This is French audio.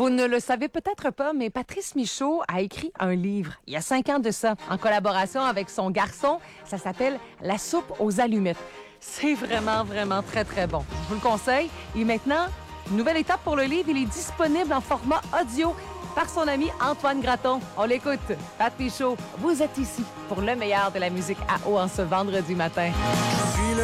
Vous ne le savez peut-être pas, mais Patrice Michaud a écrit un livre il y a 5 ans de ça, en collaboration avec son garçon. Ça s'appelle La soupe aux allumettes. C'est vraiment, vraiment très, très bon. Je vous le conseille. Et maintenant, une nouvelle étape pour le livre. Il est disponible en format audio par son ami Antoine Graton. On l'écoute. Pat Michaud, vous êtes ici pour le meilleur de la musique à eau en ce vendredi matin.